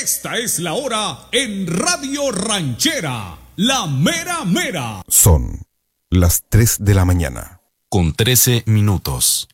Esta es la hora en Radio Ranchera, la mera mera. Son las 3 de la mañana. Con 13 minutos.